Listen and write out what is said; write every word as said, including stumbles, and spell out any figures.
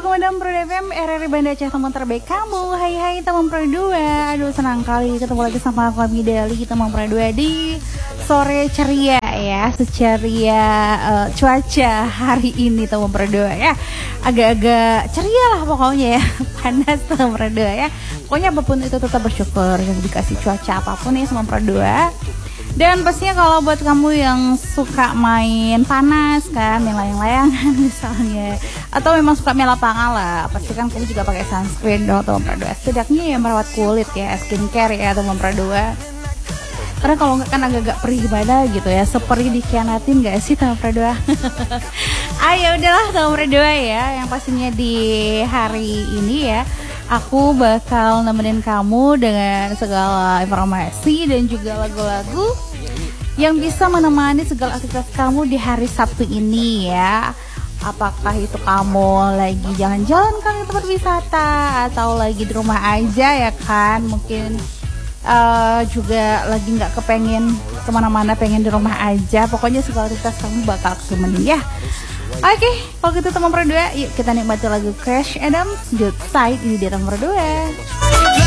koma enam Pro F M R R I Banda Aceh, teman terbaik kamu. Hai hai teman Pro dua. Aduh senang kali ketemu lagi sama aku Amidali, teman Pro dua di sore ceria ya, seceria uh, cuaca hari ini teman Pro dua ya. Agak-agak ceria lah pokoknya ya. Panas teman Pro dua ya. Pokoknya apapun itu tetap bersyukur yang dikasih cuaca apapun ya teman Pro dua. Dan pastinya kalau buat kamu yang suka main panas kan, main layang-layangan misalnya, atau memang suka main lapangan lah, pasti kan kamu juga pakai sunscreen dong teman Pro dua. Setidaknya ya merawat kulit ya, skincare ya teman Pro dua. Karena kalau nggak kan agak-agak perih badan gitu ya, seperti dikhianatin nggak sih teman Pro dua? Ayo udahlah teman Pro dua ya, yang pastinya di hari ini ya, aku bakal nemenin kamu dengan segala informasi dan juga lagu-lagu yang bisa menemani segala aktivitas kamu di hari Sabtu ini ya. Apakah itu kamu lagi jalan-jalan kan ke tempat wisata, atau lagi di rumah aja ya kan, mungkin uh, juga lagi nggak kepengen kemana-mana, pengen di rumah aja. Pokoknya segala aktivitas kamu bakal ketemenin ya. Oke, okay, kalau gitu teman Pro dua, yuk kita nikmati lagu Crash Adams Good Side ini di teman Pro dua.